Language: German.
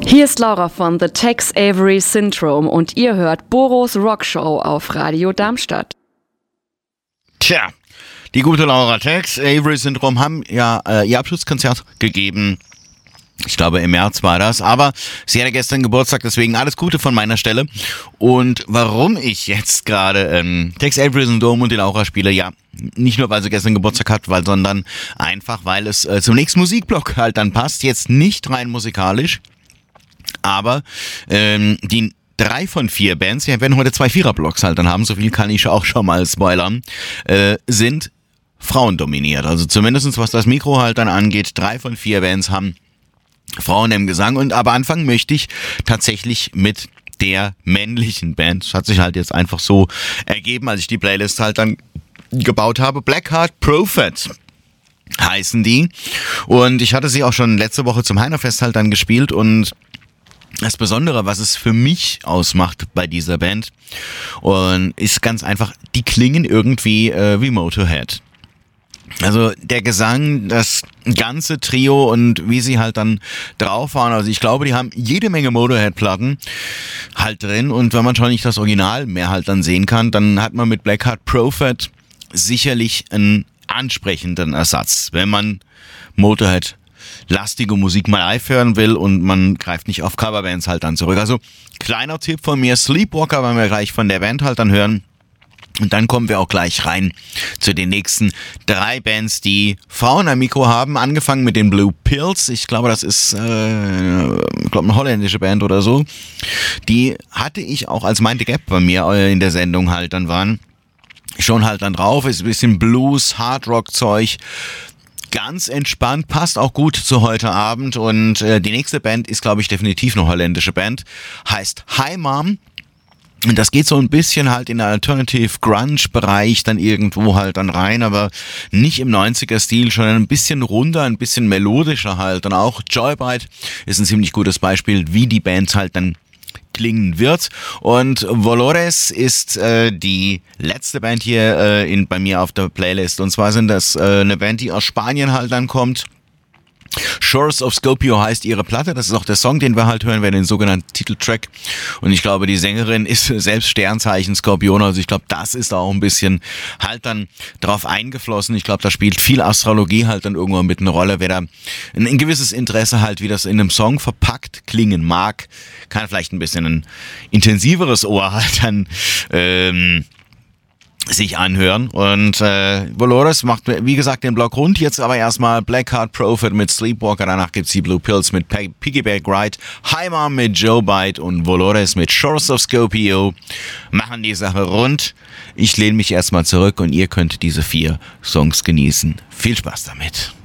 Hier ist Laura von The Tex Avery Syndrome und ihr hört Boros Rockshow auf Radio Darmstadt. Tja, die gute Laura Tex Avery Syndrome haben ja ihr Abschlusskonzert gegeben. Ich glaube, im März war das, aber sie hatte gestern Geburtstag, deswegen alles Gute von meiner Stelle. Und warum ich jetzt gerade Tex Avery Syndrome und die Laura spiele, ja, nicht nur, weil sie gestern Geburtstag hat, sondern einfach, weil es zum nächsten Musikblock halt dann passt. Jetzt nicht rein musikalisch, aber die 3 von 4 Bands, wir werden heute 2 Viererblocks halt dann haben, so viel kann ich auch schon mal spoilern, sind frauendominiert. Also zumindest was das Mikro halt dann angeht, 3 von 4 Bands haben Frauen im Gesang. Und aber anfangen möchte ich tatsächlich mit der männlichen Band. Das hat sich halt jetzt einfach so ergeben, als ich die Playlist halt dann gebaut habe. Blackheart Prophet heißen die. Und ich hatte sie auch schon letzte Woche zum Heinerfest halt dann gespielt. Und das Besondere, was es für mich ausmacht bei dieser Band, und ist ganz einfach, die klingen irgendwie wie Motorhead. Also der Gesang, das ganze Trio und wie sie halt dann drauf waren, also ich glaube, die haben jede Menge Motorhead-Platten halt drin, und wenn man schon nicht das Original mehr halt dann sehen kann, dann hat man mit Blackheart Prophet sicherlich einen ansprechenden Ersatz, wenn man Motorhead-lastige Musik mal live hören will und man greift nicht auf Coverbands halt dann zurück. Also kleiner Tipp von mir, Sleepwalker werden wir gleich von der Band halt dann hören. Und dann kommen wir auch gleich rein zu den nächsten 3 Bands, die Frauen am Mikro haben. Angefangen mit den Blue Pills. Ich glaube, das ist eine holländische Band oder so. Die hatte ich auch als Mind the Gap bei mir in der Sendung halt dann waren. Schon halt dann drauf. Ist ein bisschen Blues, Hardrock-Zeug. Ganz entspannt, passt auch gut zu heute Abend. Und die nächste Band ist, glaube ich, definitiv eine holländische Band. Heißt Hi Mom. Und das geht so ein bisschen halt in den Alternative Grunge Bereich dann irgendwo halt dann rein, aber nicht im 90er Stil, schon ein bisschen runder, ein bisschen melodischer halt. Und auch Joybite ist ein ziemlich gutes Beispiel, wie die Band halt dann klingen wird. Und Volores ist die letzte Band hier bei mir auf der Playlist. Und zwar sind das eine Band, die aus Spanien halt dann kommt. Shores of Skopje heißt ihre Platte, das ist auch der Song, den wir halt hören werden, den sogenannten Titeltrack. Und ich glaube, die Sängerin ist selbst Sternzeichen Skorpion, also ich glaube, das ist auch ein bisschen halt dann drauf eingeflossen. Ich glaube, da spielt viel Astrologie halt dann irgendwann mit eine Rolle. Wer da ein gewisses Interesse halt, wie das in einem Song verpackt klingen mag, kann vielleicht ein bisschen ein intensiveres Ohr halt dann sich anhören. Und Volores macht, wie gesagt, den Block rund. Jetzt aber erstmal Blackheart Prophet mit Sleepwalker. Danach gibt's die Blue Pills mit Piggyback Ride, Hi Mom mit Joybite und Volores mit Shores of Skopje. Machen die Sache rund. Ich lehne mich erstmal zurück und ihr könnt diese 4 Songs genießen. Viel Spaß damit.